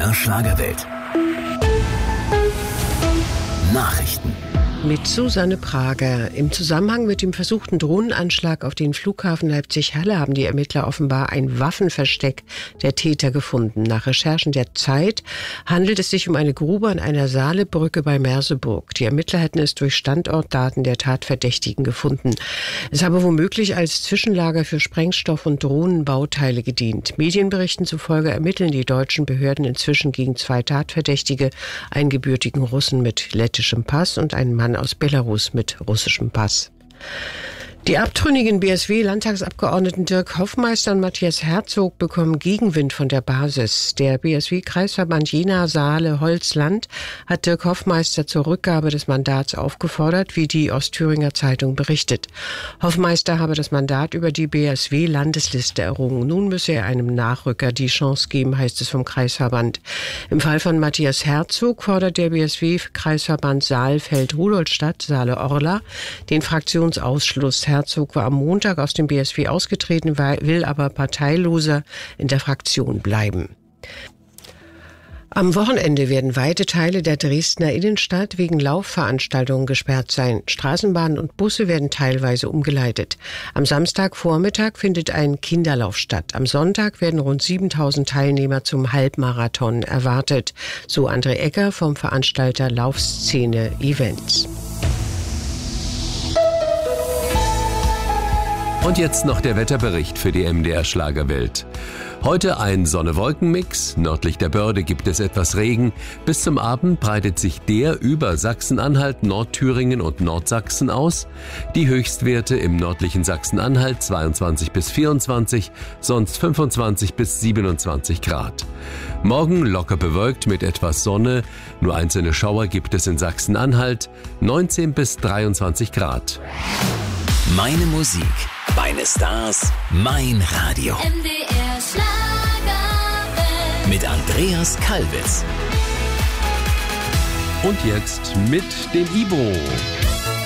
MDR Schlagerwelt. Nachrichten. Mit Susanne Prager. Im Zusammenhang mit dem versuchten Drohnenanschlag auf den Flughafen Leipzig-Halle haben die Ermittler offenbar ein Waffenversteck der Täter gefunden. Nach Recherchen der Zeit handelt es sich um eine Grube an einer Saalebrücke bei Merseburg. Die Ermittler hätten es durch Standortdaten der Tatverdächtigen gefunden. Es habe womöglich als Zwischenlager für Sprengstoff und Drohnenbauteile gedient. Medienberichten zufolge ermitteln die deutschen Behörden inzwischen gegen 2 Tatverdächtige, einen gebürtigen Russen mit lettischem Pass und einen Mann aus Belarus mit russischem Pass. Die abtrünnigen BSW-Landtagsabgeordneten Dirk Hoffmeister und Matthias Herzog bekommen Gegenwind von der Basis. Der BSW-Kreisverband Jena, Saale, Holzland hat Dirk Hoffmeister zur Rückgabe des Mandats aufgefordert, wie die Ostthüringer Zeitung berichtet. Hoffmeister habe das Mandat über die BSW-Landesliste errungen. Nun müsse er einem Nachrücker die Chance geben, heißt es vom Kreisverband. Im Fall von Matthias Herzog fordert der BSW-Kreisverband Saalfeld-Rudolstadt, Saale-Orla, den Fraktionsausschluss. Herzog war am Montag aus dem BSW ausgetreten, will aber parteiloser in der Fraktion bleiben. Am Wochenende werden weite Teile der Dresdner Innenstadt wegen Laufveranstaltungen gesperrt sein. Straßenbahnen und Busse werden teilweise umgeleitet. Am Samstagvormittag findet ein Kinderlauf statt. Am Sonntag werden rund 7.000 Teilnehmer zum Halbmarathon erwartet, so André Egger vom Veranstalter Laufszene Events. Und jetzt noch der Wetterbericht für die MDR Schlagerwelt. Heute ein Sonne-Wolken-Mix. Nördlich der Börde gibt es etwas Regen. Bis zum Abend breitet sich der über Sachsen-Anhalt, Nordthüringen und Nordsachsen aus. Die Höchstwerte im nördlichen Sachsen-Anhalt 22 bis 24, sonst 25 bis 27 Grad. Morgen locker bewölkt mit etwas Sonne. Nur einzelne Schauer gibt es in Sachsen-Anhalt, 19 bis 23 Grad. Meine Musik, meine Stars, mein Radio. MDR Schlagerwelt. Mit Andreas Kalbitz. Und jetzt mit dem Ibro.